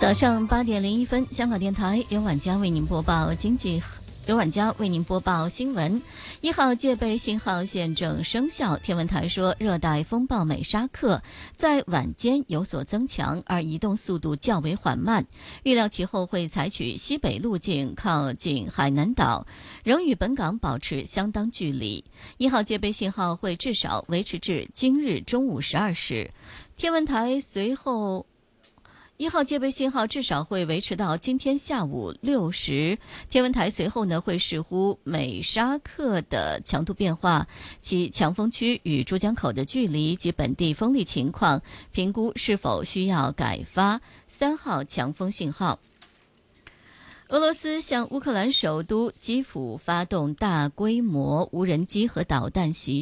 早上8:01，香港电台由晚佳为您播报新闻。1号戒备信号现正生效。天文台说，热带风暴美沙克在晚间有所增强，而移动速度较为缓慢。预料其后会采取西北路径靠近海南岛，仍与本港保持相当距离。1号戒备信号会至少维持至今日中午12时。天文台随后1号戒备信号至少会维持到今天下午6时。天文台随后会视乎美沙克的强度变化、其强风区与珠江口的距离及本地风力情况，评估是否需要改发3号强风信号。俄罗斯向乌克兰首都基辅发动大规模无人机和导弹袭